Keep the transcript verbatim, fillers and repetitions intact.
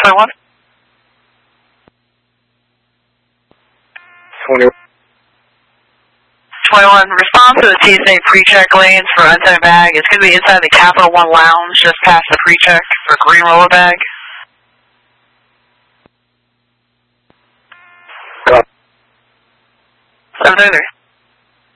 twenty-one. twenty-one. twenty-one, respond to the T S A pre-check lanes for untended bag. It's going to be inside the Capital One Lounge, just past the pre-check for green roller bag. Got seven thirty.